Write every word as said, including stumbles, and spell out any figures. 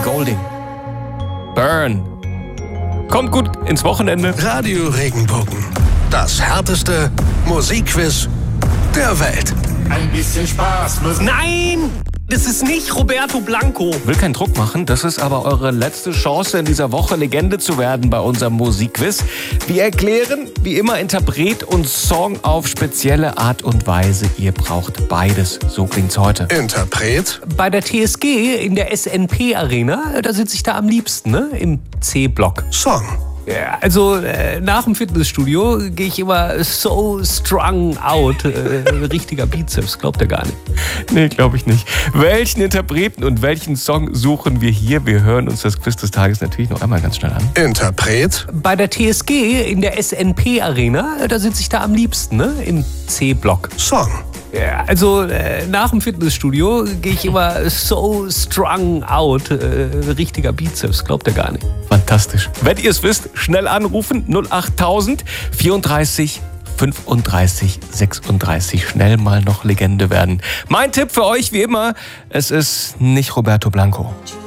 Golding. Burn. Kommt gut ins Wochenende. Radio Regenbogen. Das härteste Musikquiz der Welt. Ein bisschen Spaß muss... Nein! Das ist nicht Roberto Blanco. Will keinen Druck machen, das ist aber eure letzte Chance in dieser Woche Legende zu werden bei unserem Musikquiz. Wir erklären, wie immer, Interpret und Song auf spezielle Art und Weise. Ihr braucht beides, so klingt's heute. Interpret? Bei der T S G in der S N P Arena, da sitze ich da am liebsten, ne? Im C-Block. Song? Ja, also äh, nach dem Fitnessstudio gehe ich immer so strung out. Äh, richtiger Bizeps, glaubt ihr gar nicht. Nee, glaube ich nicht. Welchen Interpreten und welchen Song suchen wir hier? Wir hören uns das Quiz des Tages natürlich noch einmal ganz schnell an. Interpret? Bei der T S G in der S N P Arena, da sitze ich da am liebsten, ne? Im C-Block. Song? Ja, also äh, nach dem Fitnessstudio gehe ich immer so strung out. Äh, richtiger Bizeps, glaubt ihr gar nicht. Fantastisch. Wenn ihr es wisst, schnell anrufen. null achttausend vierunddreißig fünfunddreißig sechsunddreißig. Schnell mal noch Legende werden. Mein Tipp für euch wie immer, es ist nicht Roberto Blanco.